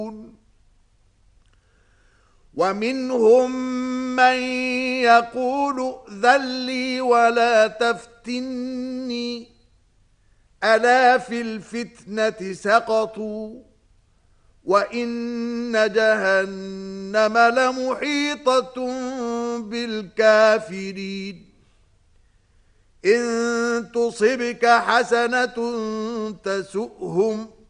ومنهم من يقول ائذن لي ولا تفتني ألا في الفتنة سقطوا وإن جهنم لمحيطة بالكافرين إن تصبك حسنة تسؤهم